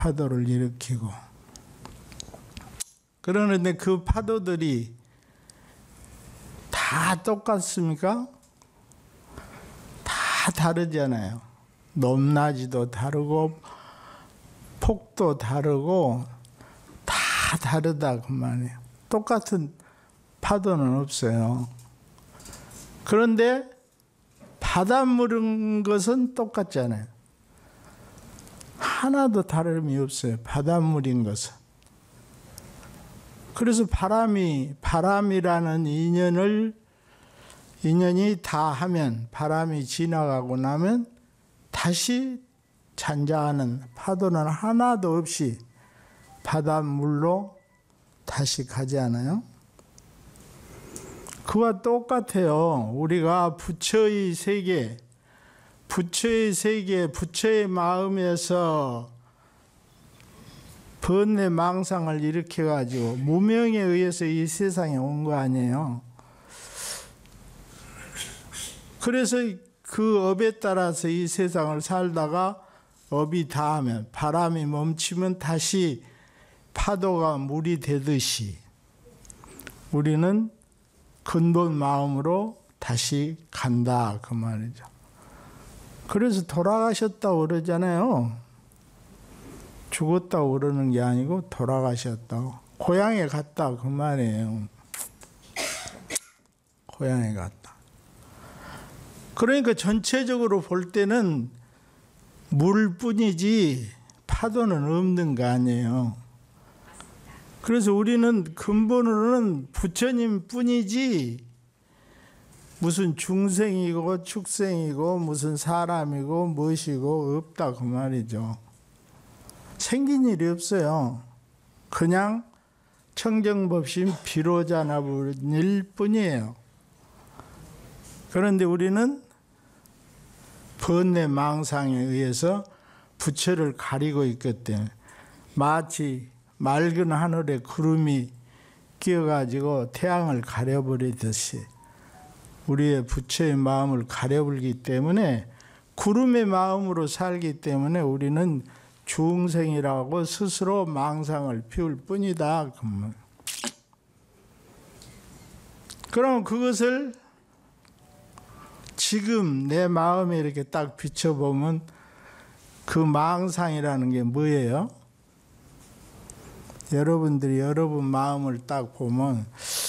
파도를 일으키고, 그러는데 그 파도들이 다 똑같습니까? 다 다르잖아요. 높낮이도 다르고 폭도 다르고 다 다르다 그 말이에요. 똑같은 파도는 없어요. 그런데 바닷물인 것은 똑같잖아요. 하나도 다름이 없어요. 바닷물인 것은. 그래서 바람이라는 인연이 다 하면, 바람이 지나가고 나면 다시 잔잔한 파도는 하나도 없이 바닷물로 다시 가지 않아요? 그와 똑같아요. 우리가 부처의 세계, 부처의 마음에서 번뇌 망상을 일으켜가지고 무명에 의해서 이 세상에 온 거 아니에요. 그래서 그 업에 따라서 이 세상을 살다가 업이 다하면, 바람이 멈추면 다시 파도가 물이 되듯이 우리는 근본 마음으로 다시 간다 그 말이죠. 그래서 돌아가셨다고 그러잖아요. 죽었다고 그러는 게 아니고 돌아가셨다고. 고향에 갔다 그 말이에요. 고향에 갔다. 그러니까 전체적으로 볼 때는 물뿐이지 파도는 없는 거 아니에요. 그래서 우리는 근본으로는 부처님 뿐이지 무슨 중생이고 축생이고 무슨 사람이고 무엇이고 없다 그 말이죠. 생긴 일이 없어요. 그냥 청정법심 비로자나불일 뿐이에요. 그런데 우리는 번뇌 망상에 의해서 부처를 가리고 있기 때문에 마치 맑은 하늘에 구름이 끼어가지고 태양을 가려버리듯이 우리의 부처의 마음을 가려버리기 때문에, 구름의 마음으로 살기 때문에 우리는 중생이라고 스스로 망상을 피울 뿐이다. 그럼 그것을 지금 내 마음에 이렇게 딱 비춰보면 그 망상이라는 게 뭐예요? 여러분들이 여러분 마음을 딱 보면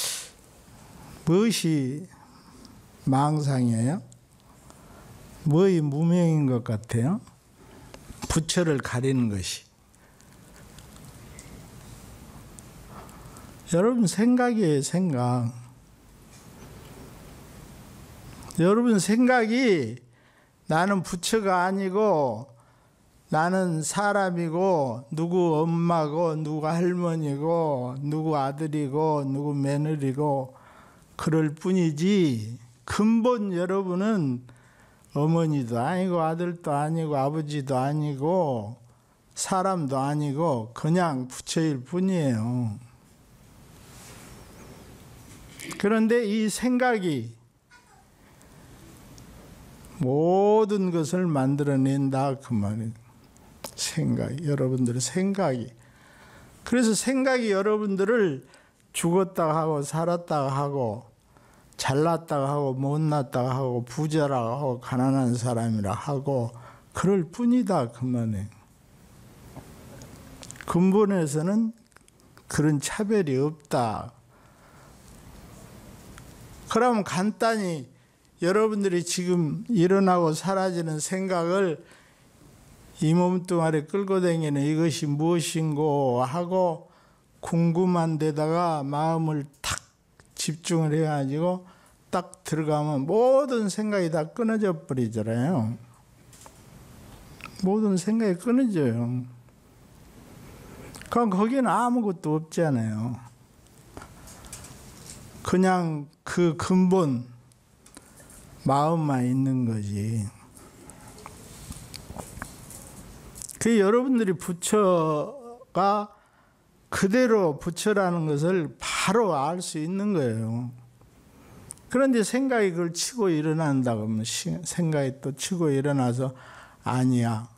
무엇이 망상이에요? 뭐의 무명인 것 같아요? 부처를 가리는 것이. 여러분 생각이에요, 생각. 여러분 생각이 나는 부처가 아니고 나는 사람이고 누구 엄마고 누구 할머니고 누구 아들이고 누구 며느리고 그럴 뿐이지, 근본 여러분은 어머니도 아니고 아들도 아니고 아버지도 아니고 사람도 아니고 그냥 부처일 뿐이에요. 그런데 이 생각이 모든 것을 만들어낸다 그 말이에요. 생각이, 여러분들의 생각이. 그래서 생각이 여러분들을 죽었다가 하고 살았다가 하고 잘났다가 하고 못났다가 하고 부자라고 하고 가난한 사람이라 하고 그럴 뿐이다 그 말이에요. 근본에서는 그런 차별이 없다. 그럼 간단히 여러분들이 지금 일어나고 사라지는 생각을 이 몸뚱아리 끌고 다니는 이것이 무엇인고 하고 궁금한 데다가 마음을 탁 집중을 해가지고 딱 들어가면 모든 생각이 다 끊어져 버리잖아요. 모든 생각이 끊어져요. 그럼 거기는 아무것도 없잖아요. 그냥 그 근본 마음만 있는 거지. 그 여러분들이 부처가 그대로 부처라는 것을 바로 알 수 있는 거예요. 그런데 생각이 그걸 치고 일어난다 그러면 생각이 또 치고 일어나서 아니야,